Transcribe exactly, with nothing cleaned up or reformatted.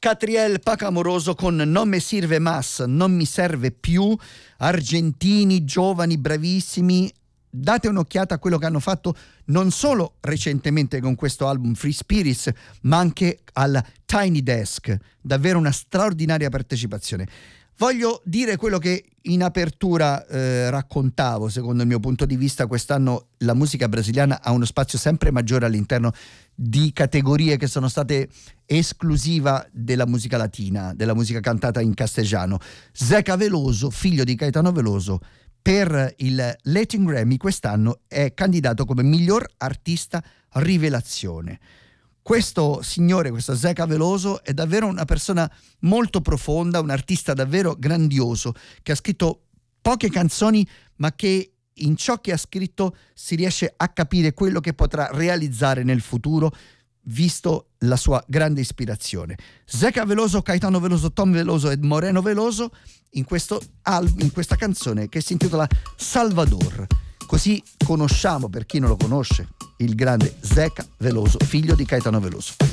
Catriel Pacamoroso con Non me sirve más, non mi serve più. Argentini, giovani, bravissimi. Date un'occhiata a quello che hanno fatto non solo recentemente con questo album Free Spirits, ma anche al Tiny Desk. Davvero una straordinaria partecipazione. Voglio dire quello che in apertura eh, raccontavo. Secondo il mio punto di vista, quest'anno la musica brasiliana ha uno spazio sempre maggiore all'interno di categorie che sono state esclusiva della musica latina, della musica cantata in castigiano. Zeca Veloso, figlio di Caetano Veloso, per il Latin Grammy quest'anno è candidato come miglior artista rivelazione. Questo signore, questo Zeca Veloso, è davvero una persona molto profonda, un artista davvero grandioso, che ha scritto poche canzoni, ma che in ciò che ha scritto si riesce a capire quello che potrà realizzare nel futuro, visto la sua grande ispirazione. Zeca Veloso, Caetano Veloso, Tom Veloso e Moreno Veloso in, questo album, in questa canzone che si intitola Salvador. Così conosciamo, per chi non lo conosce, il grande Zeca Veloso, figlio di Caetano Veloso.